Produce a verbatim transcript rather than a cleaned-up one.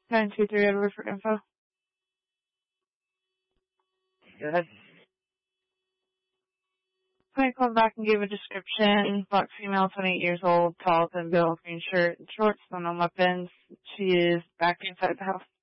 nine two three Edward for info. Go ahead. I called back and gave a description. Black female, twenty-eight years old, tall, thin built, green shirt and shorts, no known weapons. She is back inside the house.